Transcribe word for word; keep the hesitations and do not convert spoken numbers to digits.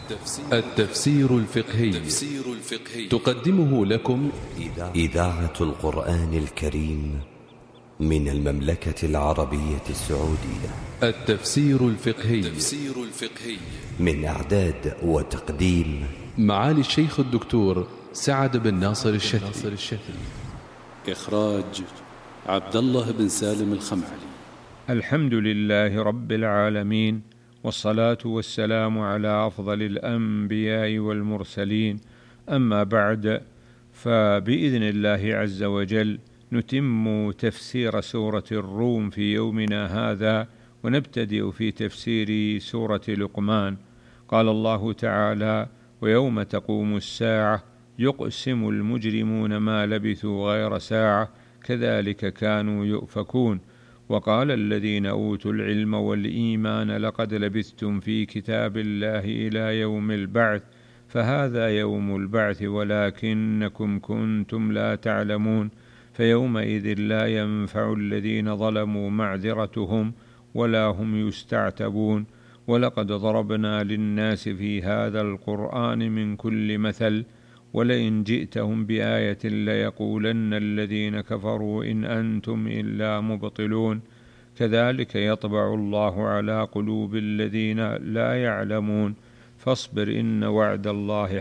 التفسير الفقهي تقدمه لكم إذاعة القرآن الكريم من المملكة العربية السعودية. التفسير الفقهي من إعداد وتقديم معالي الشيخ الدكتور سعد بن ناصر الشتري. إخراج عبد الله بن سالم الخمعلي. الحمد لله رب العالمين، والصلاة والسلام على أفضل الأنبياء والمرسلين، أما بعد، فبإذن الله عز وجل نتم تفسير سورة الروم في يومنا هذا، ونبتدئ في تفسير سورة لقمان. قال الله تعالى: ويوم تقوم الساعة يقسم المجرمون ما لبثوا غير ساعة كذلك كانوا يؤفكون. وقال الذين أوتوا العلم والإيمان لقد لبثتم في كتاب الله إلى يوم البعث، فهذا يوم البعث ولكنكم كنتم لا تعلمون، فيومئذ لا ينفع الذين ظلموا معذرتهم ولا هم يستعتبون. ولقد ضربنا للناس في هذا القرآن من كل مثل، ولئن جئتهم بآية ليقولن الذين كفروا إن أنتم إلا مبطلون. كذلك يطبع الله على قلوب الذين لا يعلمون، فاصبر إن وعد الله